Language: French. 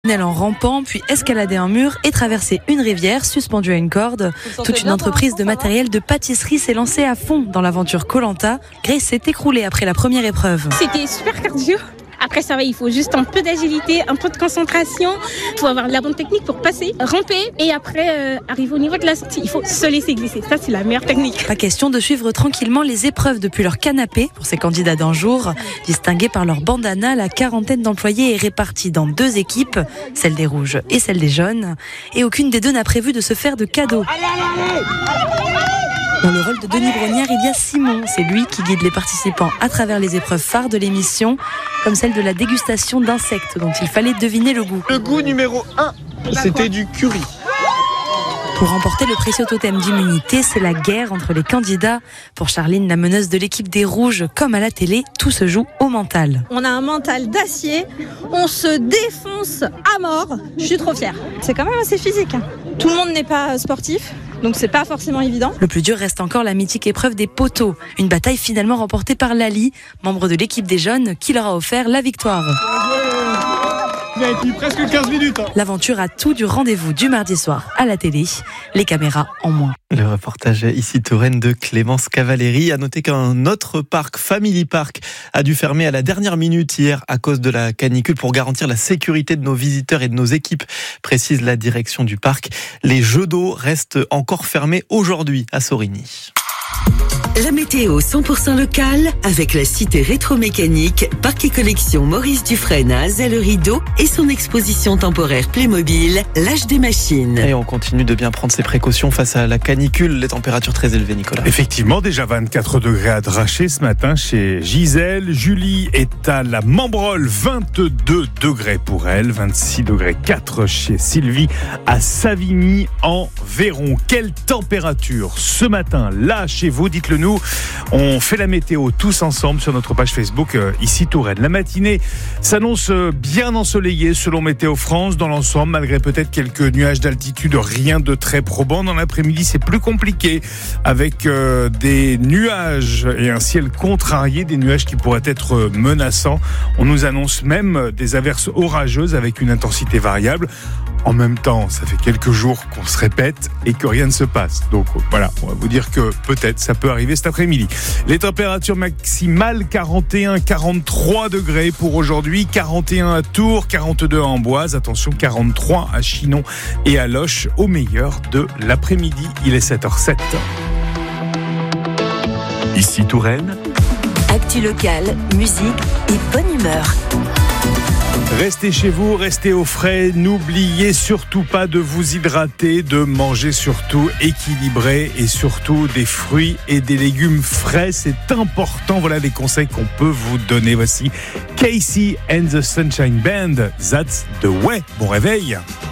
En rampant, puis escalader un mur et traverser une rivière suspendue à une corde. Toute une entreprise de matériel de pâtisserie s'est lancée à fond dans l'aventure Koh-Lanta. Grace s'est écroulée après la première épreuve. C'était super cardio. Après ça va, il faut juste un peu d'agilité, un peu de concentration. Il faut avoir la bonne technique pour passer, ramper et après arriver au niveau de la sortie. Il faut se laisser glisser. Ça, c'est la meilleure technique. Pas question de suivre tranquillement les épreuves depuis leur canapé pour ces candidats d'un jour. Distingués par leur bandana, la quarantaine d'employés est répartie dans 2 équipes, celle des rouges et celle des jaunes. Et aucune des 2 n'a prévu de se faire de cadeaux. Dans le rôle de Denis Brognard, il y a Simon. C'est lui qui guide les participants à travers les épreuves phares de l'émission, comme celle de la dégustation d'insectes dont il fallait deviner le goût. Le goût numéro 1, c'était du curry. Pour remporter le précieux totem d'immunité, c'est la guerre entre les candidats. Pour Charline, la meneuse de l'équipe des Rouges, comme à la télé, tout se joue au mental. On a un mental d'acier, on se défonce à mort. Je suis trop fière. C'est quand même assez physique. Tout le monde n'est pas sportif, donc c'est pas forcément évident. Le plus dur reste encore la mythique épreuve des poteaux. Une bataille finalement remportée par Lali, membre de l'équipe des jeunes, qui leur a offert la victoire. Vous avez tenu presque 15 minutes. L'aventure a tout du rendez-vous du mardi soir à la télé. Les caméras en moins. Le reportage ici Touraine de Clémence Cavalieri. À noter qu'un autre parc, Family Park, a dû fermer à la dernière minute hier à cause de la canicule pour garantir la sécurité de nos visiteurs et de nos équipes, précise la direction du parc. Les jeux d'eau restent encore fermés aujourd'hui à Sorigny. La météo 100% locale avec la cité rétromécanique, parc et collection Maurice Dufresne à Azay-le-Rideau et son exposition temporaire Playmobil, l'âge des machines. Et on continue de bien prendre ses précautions face à la canicule, les températures très élevées, Nicolas. Effectivement, déjà 24 degrés à Draché ce matin chez Gisèle. Julie est à la Membrolle, 22 degrés pour elle, 26 degrés 4 chez Sylvie à Savigny en Véron. Quelle température ce matin là chez vous, dites-le nous. On fait la météo tous ensemble sur notre page Facebook ici Touraine. La matinée s'annonce bien ensoleillée selon Météo France dans l'ensemble, malgré peut-être quelques nuages d'altitude, rien de très probant. Dans l'après-midi, c'est plus compliqué avec des nuages et un ciel contrarié, des nuages qui pourraient être menaçants. On nous annonce même des averses orageuses avec une intensité variable. En même temps, ça fait quelques jours qu'on se répète et que rien ne se passe. Donc voilà, on va vous dire que peut-être ça peut arriver cet après-midi. Les températures maximales 41-43 degrés pour aujourd'hui, 41 à Tours, 42 à Amboise, attention 43 à Chinon et à Loches au meilleur de l'après-midi. Il est 7h07. Ici Touraine. Actu locale, musique et bonne humeur. Restez chez vous, restez au frais, n'oubliez surtout pas de vous hydrater, de manger surtout équilibré et surtout des fruits et des légumes frais, c'est important. Voilà les conseils qu'on peut vous donner. Voici Casey and the Sunshine Band, That's the Way. Bon réveil.